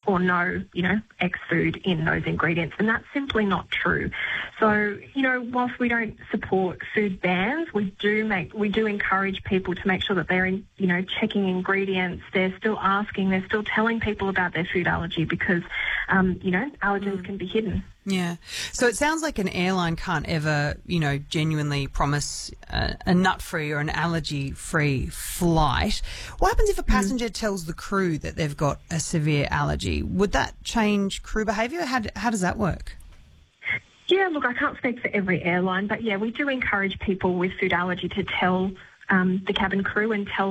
or no, X food in those ingredients. And that's simply not true. So, whilst we don't support food bans, we do encourage people to make sure that they're, checking ingredients. They're still asking, they're still telling people about their food allergy because, allergens can be hidden. Yeah. So it sounds like an airline can't ever, genuinely promise a nut-free or an allergy-free flight. What happens if a passenger tells the crew that they've got a severe allergy? Would that change crew behaviour? How does that work? Yeah, look, I can't speak for every airline, but yeah, we do encourage people with food allergy to tell the cabin crew and tell,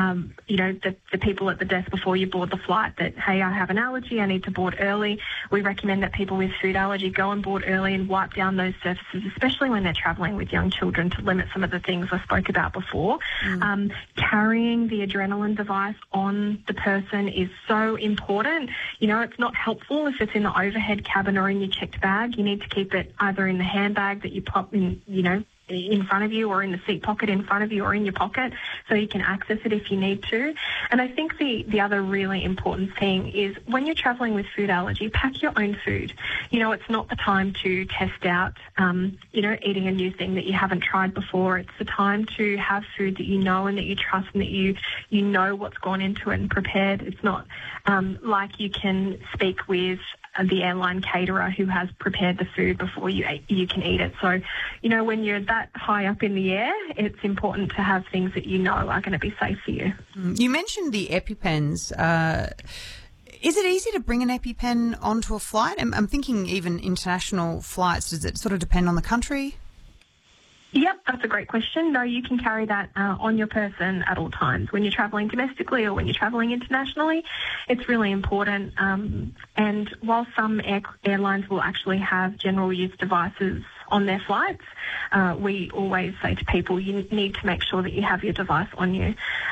the people at the desk before you board the flight that, hey, I have an allergy, I need to board early. We recommend that people with food allergy go on board early and wipe down those surfaces, especially when they're travelling with young children, to limit some of the things I spoke about before. Carrying the adrenaline device on the person is so important. It's not helpful if it's in the overhead cabin or in your checked bag. You need to keep it either in the handbag that you pop in front of you or in the seat pocket in front of you or in your pocket so you can access it if you need to. And I think the other really important thing is when you're travelling with food allergy, pack your own food. It's not the time to test out, eating a new thing that you haven't tried before. It's the time to have food that you know and that you trust and that you know what's gone into it and prepared. It's not like you can speak with the airline caterer who has prepared the food before you can eat it. So, when you're that high up in the air, it's important to have things that you know are going to be safe for you. You mentioned the EpiPens. Is it easy to bring an EpiPen onto a flight? I'm thinking even international flights. Does it sort of depend on the country? Yep, that's a great question. No, you can carry that on your person at all times. When you're travelling domestically or when you're travelling internationally, it's really important. And while some airlines will actually have general use devices on their flights, we always say to people, you need to make sure that you have your device on you.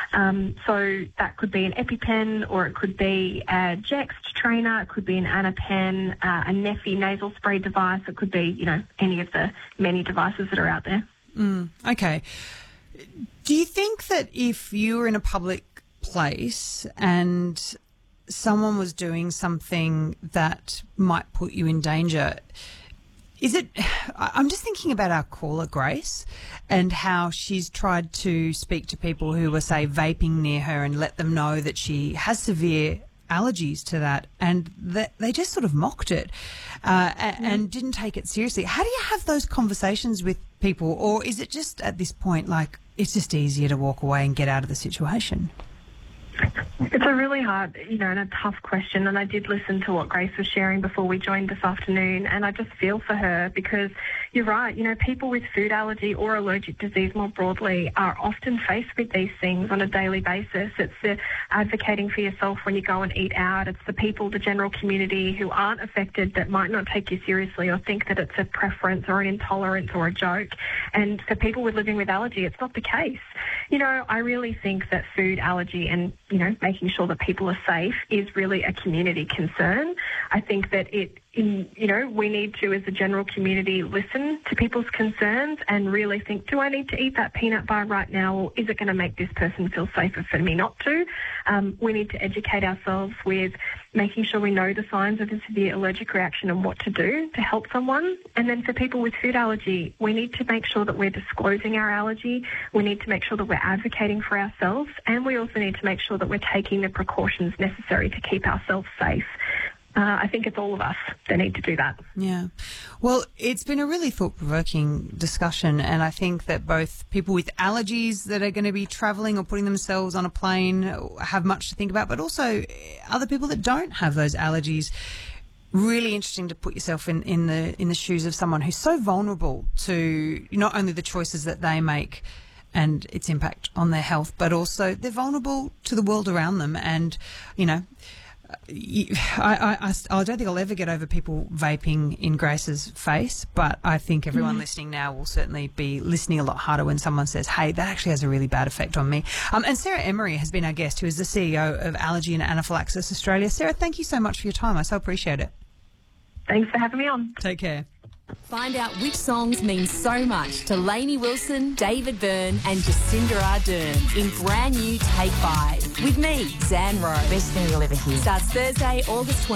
So that could be an EpiPen, or it could be a Jext trainer, it could be an Anapen, a Neffy nasal spray device, it could be, any of the many devices that are out there. Okay. Do you think that if you were in a public place and someone was doing something that might put you in danger, I'm just thinking about our caller, Grace, and how she's tried to speak to people who were, say, vaping near her and let them know that she has severe allergies to that, and they just sort of mocked it and didn't take it seriously. How do you have those conversations with people, or is it just at this point like it's just easier to walk away and get out of the situation? It's a really hard, and a tough question, and I did listen to what Grace was sharing before we joined this afternoon, and I just feel for her because you're right, people with food allergy or allergic disease more broadly are often faced with these things on a daily basis. It's the advocating for yourself when you go and eat out. It's the people, the general community who aren't affected that might not take you seriously or think that it's a preference or an intolerance or a joke. And for people with living with allergy, it's not the case. I really think that food allergy and, making sure that people are safe is really a community concern. I think that we need to, as a general community, listen to people's concerns and really think, do I need to eat that peanut bar right now, or is it going to make this person feel safer for me not to? We need to educate ourselves with making sure we know the signs of a severe allergic reaction and what to do to help someone. And then for people with food allergy, we need to make sure that we're disclosing our allergy. We need to make sure that we're advocating for ourselves, and we also need to make sure that we're taking the precautions necessary to keep ourselves safe. I think it's all of us that need to do that. Yeah. Well, it's been a really thought-provoking discussion, and I think that both people with allergies that are going to be travelling or putting themselves on a plane have much to think about, but also other people that don't have those allergies. Really interesting to put yourself in the shoes of someone who's so vulnerable to not only the choices that they make and its impact on their health, but also they're vulnerable to the world around them. And, I don't think I'll ever get over people vaping in Grace's face, but I think everyone listening now will certainly be listening a lot harder when someone says, hey, that actually has a really bad effect on me. And Sarah Emery has been our guest, who is the CEO of Allergy and Anaphylaxis Australia. Sarah, thank you so much for your time. I so appreciate it. Thanks for having me on. Take care. Find out which songs mean so much to Lainey Wilson, David Byrne and Jacinda Ardern in brand new Take 5 with me, Zan Rowe. Best thing you'll ever hear. Starts Thursday, August 20th.